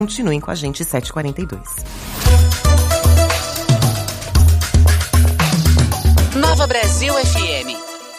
Continuem com a gente, 7h42. Nova Brasil FM.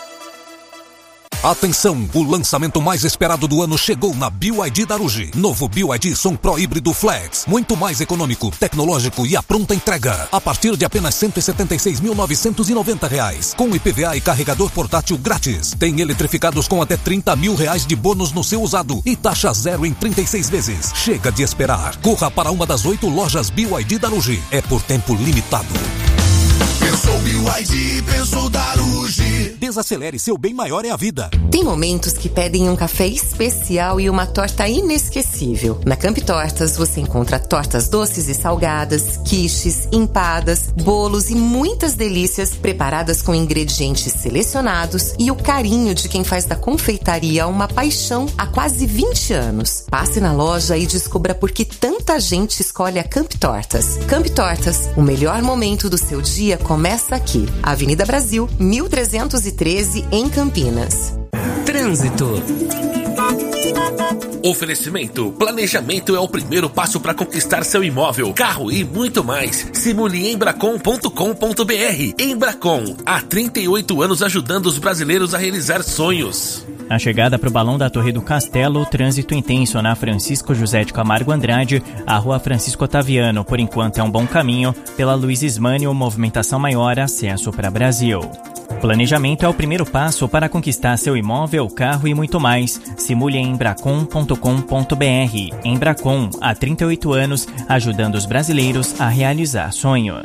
Atenção, o lançamento mais esperado do ano chegou na BYD da Aruji. Novo BYD Som Pro Híbrido Flex. Muito mais econômico, tecnológico e a pronta entrega. A partir de apenas R$ 176.990. Com IPVA e carregador portátil grátis. Tem eletrificados com até R$30 mil de bônus no seu usado. E taxa zero em 36 vezes. Chega de esperar. Corra para uma das 8 lojas BYD da Aruji. É por tempo limitado. Pensou BYD, pensou Daruji. Desacelere, seu bem maior é a vida. Tem momentos que pedem um café especial e uma torta inesquecível. Na Camp Tortas você encontra tortas doces e salgadas, quiches, empadas, bolos e muitas delícias preparadas com ingredientes selecionados e o carinho de quem faz da confeitaria uma paixão há quase 20 anos. Passe na loja e descubra por que tanta gente escolhe a Camp Tortas. Camp Tortas, o melhor momento do seu dia começa aqui. Avenida Brasil, 1313, em Campinas. Trânsito. Oferecimento. Planejamento é o primeiro passo para conquistar seu imóvel, carro e muito mais. Simule em Embracon.com.br. Embracon, há 38 anos ajudando os brasileiros a realizar sonhos. A chegada para o Balão da Torre do Castelo, trânsito intenso na Francisco José de Camargo Andrade, a Rua Francisco Otaviano, por enquanto é um bom caminho, pela Luiz Ismânio, movimentação maior, acesso para Brasil. Planejamento é o primeiro passo para conquistar seu imóvel, carro e muito mais. Simule em Embracon.com.br. Embracon, há 38 anos, ajudando os brasileiros a realizar sonhos.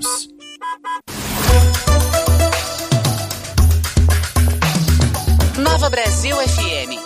Nova Brasil FM.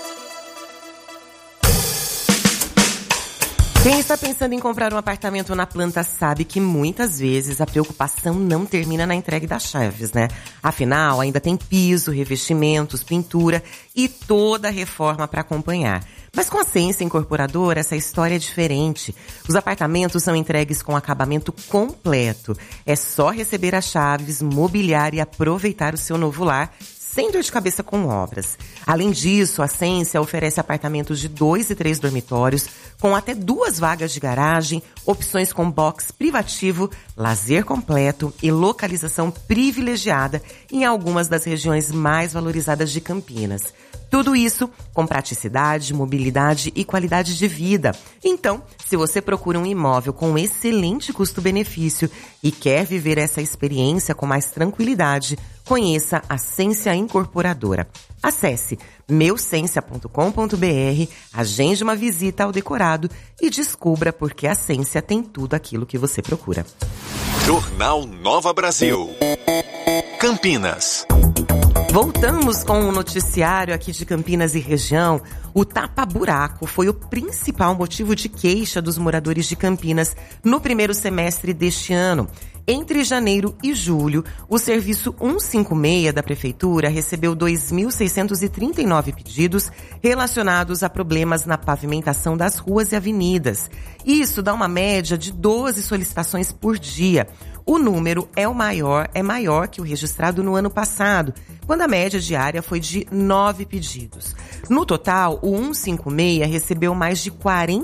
Quem está pensando em comprar um apartamento na planta sabe que muitas vezes a preocupação não termina na entrega das chaves, né? Afinal, ainda tem piso, revestimentos, pintura e toda a reforma para acompanhar. Mas com a Ascensia Incorporadora, essa história é diferente. Os apartamentos são entregues com acabamento completo. É só receber as chaves, mobiliar e aproveitar o seu novo lar, sem dor de cabeça com obras. Além disso, a Ascensia oferece apartamentos de 2 e 3 dormitórios, com até 2 vagas de garagem, opções com box privativo, lazer completo e localização privilegiada em algumas das regiões mais valorizadas de Campinas. Tudo isso com praticidade, mobilidade e qualidade de vida. Então, se você procura um imóvel com excelente custo-benefício e quer viver essa experiência com mais tranquilidade, conheça a Ascensia Incorporadora. Acesse meucensia.com.br, agende uma visita ao decorado e descubra por que a Ascensia tem tudo aquilo que você procura. Jornal Nova Brasil. Campinas. Voltamos com o noticiário aqui de Campinas e região. O tapa-buraco foi o principal motivo de queixa dos moradores de Campinas no primeiro semestre deste ano. Entre janeiro e julho, o serviço 156 da Prefeitura recebeu 2.639 pedidos relacionados a problemas na pavimentação das ruas e avenidas. Isso dá uma média de 12 solicitações por dia. O número é maior que o registrado no ano passado, quando a média diária foi de 9 pedidos. No total, o 156 recebeu mais de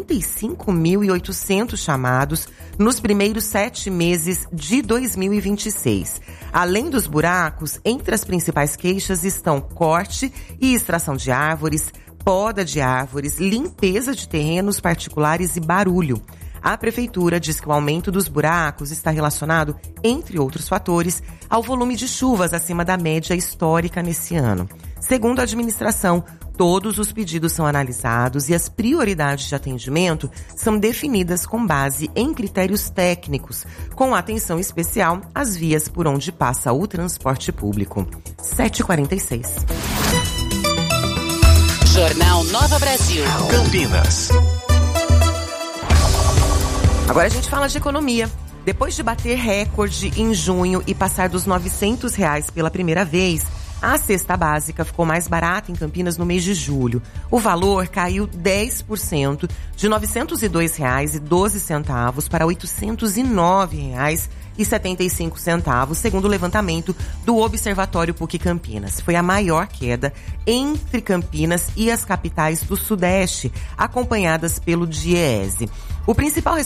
45.800 chamados nos primeiros 7 meses de 2026. Além dos buracos, entre as principais queixas estão corte e extração de árvores, poda de árvores, limpeza de terrenos particulares e barulho. A Prefeitura diz que o aumento dos buracos está relacionado, entre outros fatores, ao volume de chuvas acima da média histórica nesse ano. Segundo a administração, todos os pedidos são analisados e as prioridades de atendimento são definidas com base em critérios técnicos, com atenção especial às vias por onde passa o transporte público. 7h46. Jornal Nova Brasil. Campinas. Agora a gente fala de economia. Depois de bater recorde em junho e passar dos R$900 pela primeira vez, A cesta básica ficou mais barata em Campinas no mês de julho. O valor caiu 10%, de R$ 902,12 para R$ 809,75, segundo o levantamento do Observatório PUC Campinas. Foi a maior queda entre Campinas e as capitais do Sudeste, acompanhadas pelo DIEESE. O principal